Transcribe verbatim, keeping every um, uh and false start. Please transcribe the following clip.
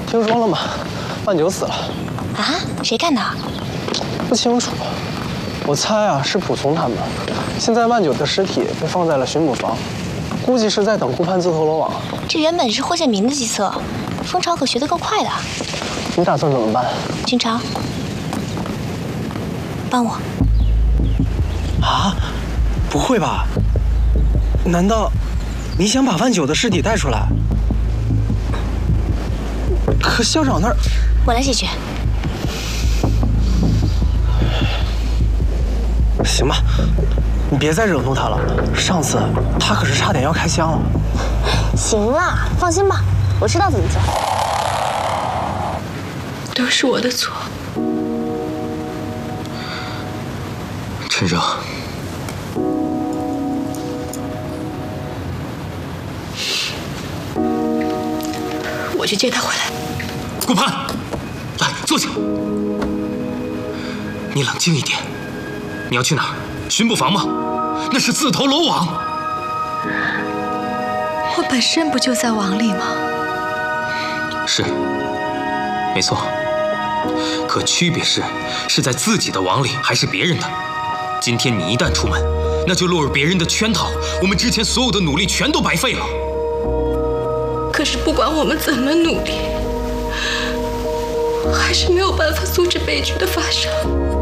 听说了吗？万九死了。 啊？谁干的？ 不清楚，我猜啊是仆从他们。现在万九的尸体被放在了巡捕房，估计是在等顾盼自投罗网。 这原本是霍建民的计策，蜂巢可学得够快的。 你打算怎么办？ 君朝，帮我。 啊？不会吧？难道你想把万九的尸体带出来？可校长那儿…… 我来解决。 行吧，你别再惹怒他了。上次他可是差点要开枪了。 行了，放心吧，我知道怎么做。 都是我的错。 陈热， 我去接他回来。 顾盼，来坐下。你冷静一点。你要去哪儿？巡捕房吗？那是自投罗网。 我本身不就在网里吗？ 是，没错。可区别是，是在自己的网里还是别人的。今天你一旦出门，那就落入别人的圈套，我们之前所有的努力全都白费了。 可是不管我们怎么努力，还是没有办法阻止悲剧的发生。